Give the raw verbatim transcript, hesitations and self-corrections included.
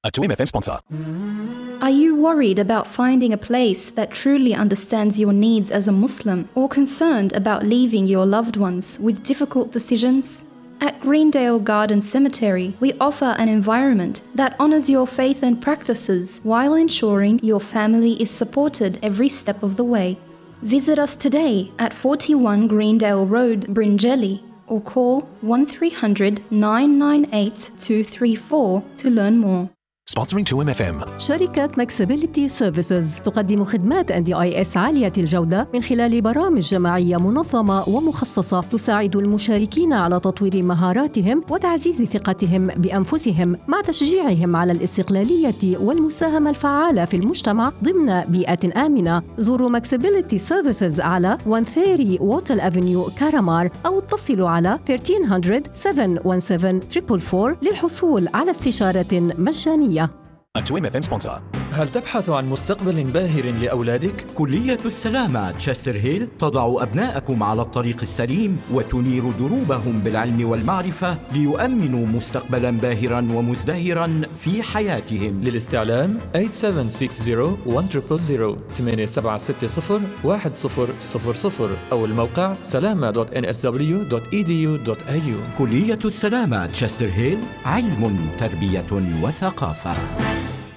A two M F M sponsor. Are you worried about finding a place that truly understands your needs as a Muslim, or concerned about leaving your loved ones with difficult decisions? At Greendale Garden Cemetery, we offer an environment that honors your faith and practices while ensuring your family is supported every step of the way. Visit us today at forty-one Greendale Road, Bringelly, or call one three hundred, nine nine eight, two three four to learn more. Sponsoring two M F M. شركة ماكسبيليتي سيرفيسز تقدم خدمات إن دي آي إس عالية الجودة من خلال برامج جماعية منظمة ومخصصة تساعد المشاركين على تطوير مهاراتهم وتعزيز ثقتهم بأنفسهم مع تشجيعهم على الاستقلالية والمساهمة الفعالة في المجتمع ضمن بيئة آمنة. زوروا ماكسبيليتي سيرفيسز على مئة وثلاثين ووتل أفنيو كارامار أو اتصلوا على ثلاثة عشر سبعمية سبعة عشر أربعة أربعة أربعة للحصول على استشارة مجانية. A two M F M sponsor. هل تبحث عن مستقبل باهر لأولادك؟ كلية السلامة تشستر هيل تضع أبناءكم على الطريق السليم وتنير دروبهم بالعلم والمعرفة ليؤمنوا مستقبلا باهرا ومزدهرا في حياتهم. للاستعلام ثمانية سبعة ستة صفر واحد صفر صفر ثمانية سبعة ستة صفر واحد صفر صفر صفر أو الموقع سلامة دوت إن إس دبليو دوت إي دي يو دوت إيه يو. كلية السلامة تشستر هيل، علم، تربية وثقافة.